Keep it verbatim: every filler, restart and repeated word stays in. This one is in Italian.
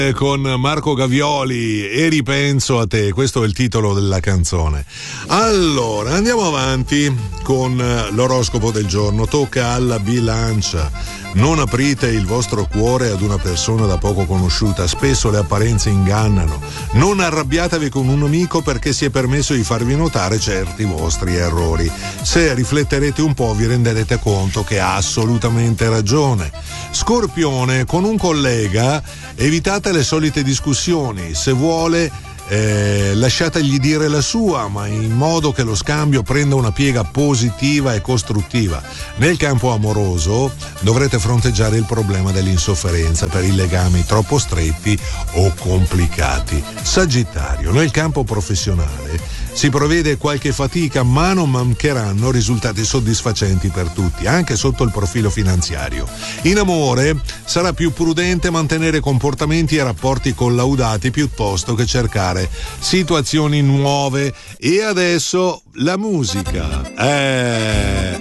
Con Marco Gavioli e ripenso a te, questo è il titolo della canzone. Allora andiamo avanti con l'oroscopo del giorno. Tocca alla bilancia. Non aprite il vostro cuore ad una persona da poco conosciuta, spesso le apparenze ingannano. Non arrabbiatevi con un amico perché si è permesso di farvi notare certi vostri errori. Se rifletterete un po' vi renderete conto che ha assolutamente ragione. Scorpione, con un collega evitate le solite discussioni, se vuole eh, lasciategli dire la sua, ma in modo che lo scambio prenda una piega positiva e costruttiva. Nel campo amoroso dovrete fronteggiare il problema dell'insofferenza per i legami troppo stretti o complicati. Sagittario, nel campo professionale si prevede qualche fatica, ma non mancheranno risultati soddisfacenti per tutti, anche sotto il profilo finanziario. In amore sarà più prudente mantenere comportamenti e rapporti collaudati piuttosto che cercare situazioni nuove. E adesso la musica. Eh...